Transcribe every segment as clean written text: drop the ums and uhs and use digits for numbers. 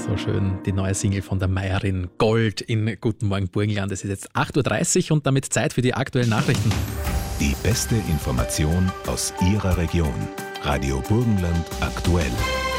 So schön, die neue Single von der Meierin Gold in Guten Morgen Burgenland. Es ist jetzt 8.30 Uhr und damit Zeit für die aktuellen Nachrichten. Die beste Information aus Ihrer Region. Radio Burgenland aktuell.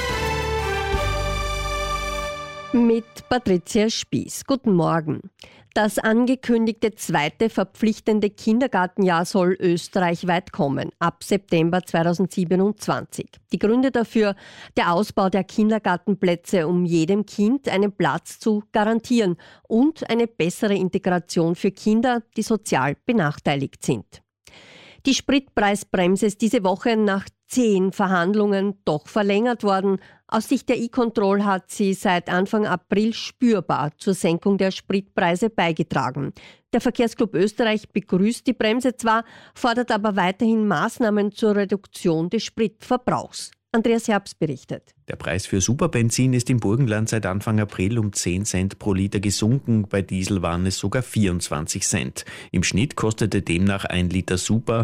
Mit Patricia Spieß. Guten Morgen. Das angekündigte zweite verpflichtende Kindergartenjahr soll österreichweit kommen, ab September 2027. Die Gründe dafür: der Ausbau der Kindergartenplätze, um jedem Kind einen Platz zu garantieren, und eine bessere Integration für Kinder, die sozial benachteiligt sind. Die Spritpreisbremse ist diese Woche nach 10 Verhandlungen doch verlängert worden. Aus Sicht der E-Control hat sie seit Anfang April spürbar zur Senkung der Spritpreise beigetragen. Der Verkehrsclub Österreich begrüßt die Bremse zwar, fordert aber weiterhin Maßnahmen zur Reduktion des Spritverbrauchs. Andreas Herbst berichtet. Der Preis für Superbenzin ist im Burgenland seit Anfang April um 10 Cent pro Liter gesunken. Bei Diesel waren es sogar 24 Cent. Im Schnitt kostete demnach 1 Liter Super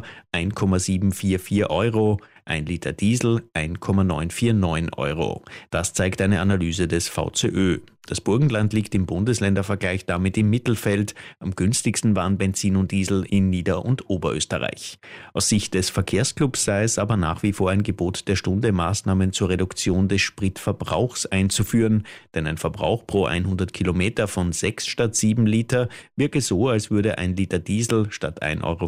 1,744 Euro, 1 Liter Diesel 1,949 Euro. Das zeigt eine Analyse des VCÖ. Das Burgenland liegt im Bundesländervergleich damit im Mittelfeld. Am günstigsten waren Benzin und Diesel in Nieder- und Oberösterreich. Aus Sicht des Verkehrsclubs sei es aber nach wie vor ein Gebot der Stunde, Maßnahmen zur Reduktion des Spritverbrauchs einzuführen. Denn ein Verbrauch pro 100 Kilometer von 6 statt 7 Liter wirke so, als würde 1 Liter Diesel statt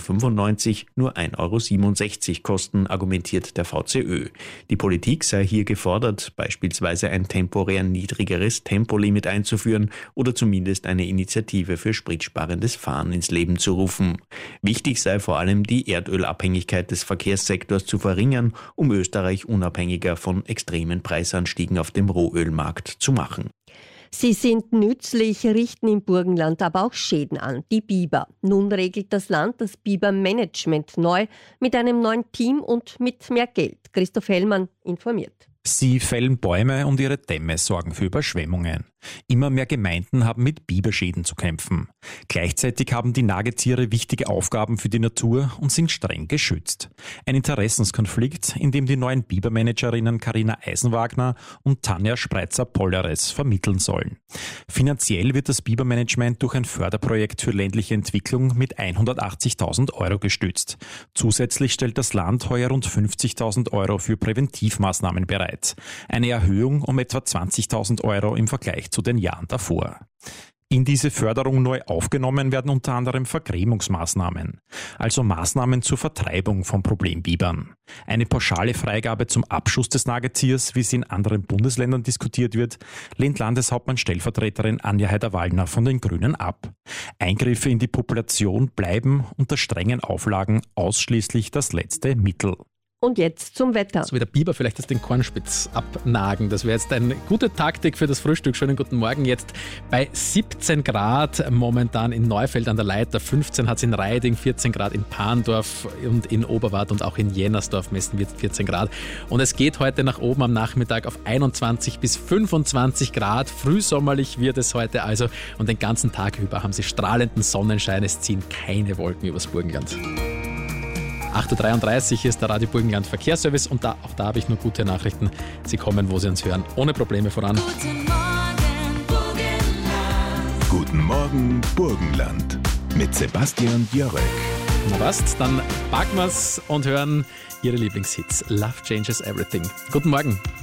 1,95 Euro nur 1,67 Euro kosten, argumentiert der VCÖ. Die Politik sei hier gefordert, beispielsweise ein temporär niedrigeres Tempolimit einzuführen oder zumindest eine Initiative für spritsparendes Fahren ins Leben zu rufen. Wichtig sei vor allem, die Erdölabhängigkeit des Verkehrssektors zu verringern, um Österreich unabhängiger von extremen Preisanstiegen auf dem Rohölmarkt zu machen. Sie sind nützlich, richten im Burgenland aber auch Schäden an, die Biber. Nun regelt das Land das Bibermanagement neu mit einem neuen Team und mit mehr Geld. Christoph Hellmann informiert. Sie fällen Bäume und ihre Dämme sorgen für Überschwemmungen. Immer mehr Gemeinden haben mit Biberschäden zu kämpfen. Gleichzeitig haben die Nagetiere wichtige Aufgaben für die Natur und sind streng geschützt. Ein Interessenskonflikt, in dem die neuen Bibermanagerinnen Carina Eisenwagner und Tanja Spreitzer-Polleres vermitteln sollen. Finanziell wird das Bibermanagement durch ein Förderprojekt für ländliche Entwicklung mit 180.000 Euro gestützt. Zusätzlich stellt das Land heuer rund 50.000 Euro für Präventivmaßnahmen bereit. Eine Erhöhung um etwa 20.000 Euro im Vergleich zu den Jahren davor. In diese Förderung neu aufgenommen werden unter anderem Vergrämungsmaßnahmen, also Maßnahmen zur Vertreibung von Problembibern. Eine pauschale Freigabe zum Abschuss des Nagetiers, wie sie in anderen Bundesländern diskutiert wird, lehnt Landeshauptmann-Stellvertreterin Anja Heider-Wallner von den Grünen ab. Eingriffe in die Population bleiben unter strengen Auflagen ausschließlich das letzte Mittel. Und jetzt zum Wetter. So wie der Biber vielleicht den Kornspitz abnagen. Das wäre jetzt eine gute Taktik für das Frühstück. Schönen guten Morgen. Jetzt bei 17 Grad momentan in Neufeld an der Leiter. 15 hat es in Reiding, 14 Grad in Parndorf und in Oberwart und auch in Jennersdorf messen wir 14 Grad. Und es geht heute nach oben am Nachmittag auf 21 bis 25 Grad. Frühsommerlich wird es heute also. Und den ganzen Tag über haben sie strahlenden Sonnenschein. Es ziehen keine Wolken übers Burgenland. 8.33 Uhr ist der Radio Burgenland Verkehrsservice und auch da habe ich nur gute Nachrichten. Sie kommen, wo Sie uns hören, ohne Probleme voran. Guten Morgen Burgenland. Guten Morgen Burgenland mit Sebastian Jörek. Na passt, dann packen wir's und hören Ihre Lieblingshits. Love Changes Everything. Guten Morgen.